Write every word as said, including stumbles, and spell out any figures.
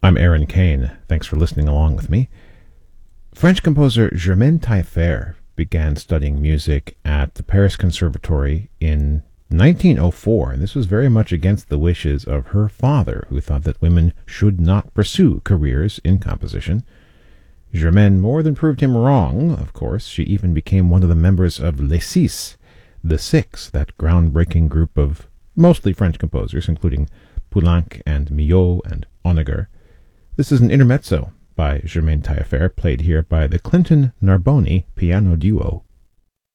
I'm Aaron Kane. Thanks for listening along with me. French composer Germaine Taillefer began studying music at the Paris Conservatory in nineteen oh four, and this was very much against the wishes of her father, who thought that women should not pursue careers in composition. Germaine more than proved him wrong, of course. She even became one of the members of Les Six, the Six, that groundbreaking group of mostly French composers, including Poulenc and Milhaud and Honegger. This is an intermezzo by Germaine Taillefer, played here by the Clinton Narboni Piano Duo.